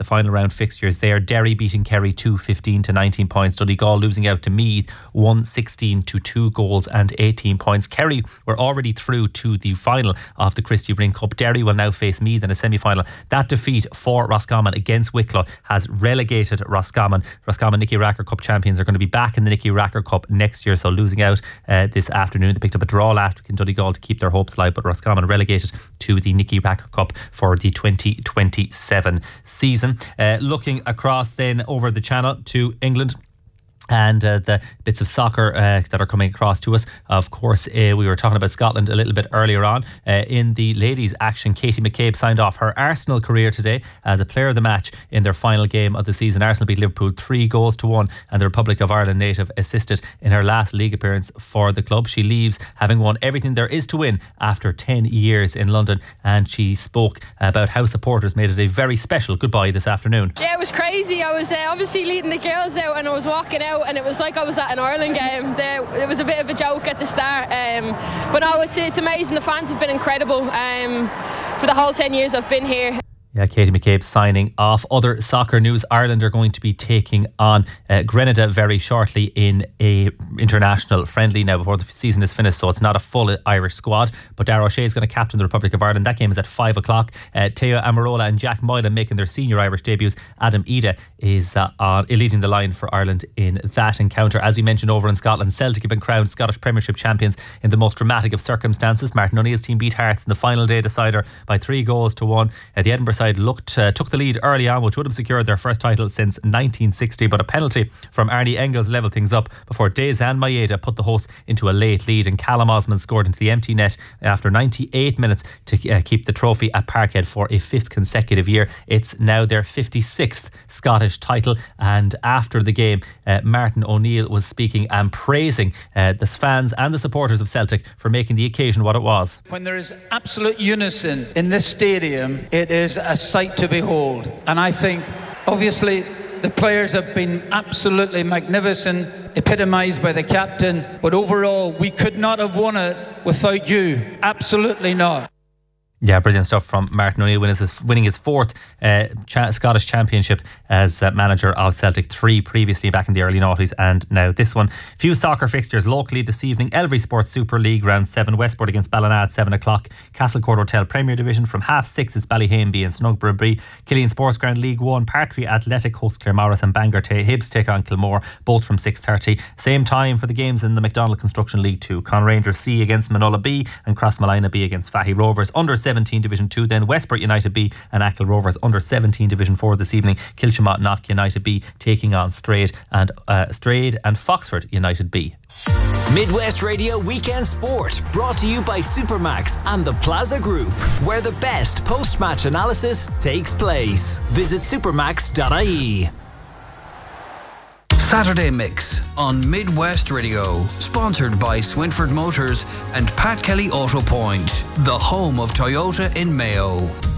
final round fixtures there. Derry beating Kerry 2-15 to 19 points. Donegal losing out to Meath 1-16 to 2 goals and 18 points. Kerry were already through to the final of the Christy Ring Cup. Derry will now face Meath in a semi-final. That defeat for Roscommon against Wicklow has relegated Roscommon. Roscommon Nicky Racker Cup champions are going to be back in the Nicky Racker Cup next year, so losing out this afternoon. They picked up a draw last week in Donegal to keep their hopes alive, but Roscommon relegated to the Nicky Racker Cup for the 2027 season. Looking across then over the channel to England and the bits of soccer that are coming across to us. Of course, we were talking about Scotland a little bit earlier on. In the ladies' action, Katie McCabe signed off her Arsenal career today as a player of the match in their final game of the season. Arsenal beat Liverpool 3-1, and the Republic of Ireland native assisted in her last league appearance for the club. She leaves having won everything there is to win after 10 years in London, and she spoke about how supporters made it a very special goodbye this afternoon. Yeah, it was crazy. I was obviously leading the girls out and I was walking out, and it was like I was at an Ireland game. It was a bit of a joke at the start, but no, it's amazing. The fans have been incredible for the whole 10 years I've been here. Yeah, Katie McCabe signing off. Other soccer news: Ireland are going to be taking on Grenada very shortly in a international friendly now before the season is finished, so it's not a full Irish squad, but Darragh O'Shea is going to captain the Republic of Ireland. That game is at 5 o'clock. Teo Amarola and Jack Moylan making their senior Irish debuts. Adam Ida is leading the line for Ireland in that encounter. As we mentioned over in Scotland, Celtic have been crowned Scottish Premiership champions in the most dramatic of circumstances. Martin O'Neill's team beat Hearts in the final day decider by 3-1. The Edinburgh side took the lead early on, which would have secured their first title since 1960, but a penalty from Arnie Engels levelled things up before Dejan Maeda put the hosts into a late lead, and Callum Osman scored into the empty net after 98 minutes to keep the trophy at Parkhead for a 5th consecutive year. It's now their 56th Scottish title, and after the game Martin O'Neill was speaking and praising the fans and the supporters of Celtic for making the occasion what it was. When there is absolute unison in this stadium, it is a sight to behold, and I think obviously the players have been absolutely magnificent, epitomised by the captain, but overall we could not have won it without you. Absolutely not. Yeah, brilliant stuff from Martin O'Neill, winning his 4th Scottish Championship as manager of Celtic. 3 previously back in the early noughties, and now this one. Few soccer fixtures locally this evening. Elvery Sports Super League round 7, Westport against Ballina at 7 o'clock. Castlecourt Hotel Premier Division from 6:30 it's Ballyhameby and Snugburry. Killian Sports Ground League 1, Partry Athletic hosts Claremorris, and Bangor Hibs take on Kilmore, both from 6:30. Same time for the games in the McDonald Construction League 2. Conrangers C against Manola B, and Crossmalina B against Fahy Rovers. Under 17 Division 2 then, Westport United B and Achill Rovers. Under 17 Division 4 this evening, Kilshamott Knock United B taking on Strayed and Foxford United B. Midwest Radio Weekend Sport, brought to you by Supermax and the Plaza Group, where the best post-match analysis takes place. Visit supermax.ie. Saturday Mix on Midwest Radio, sponsored by Swinford Motors and Pat Kelly Auto Point, the home of Toyota in Mayo.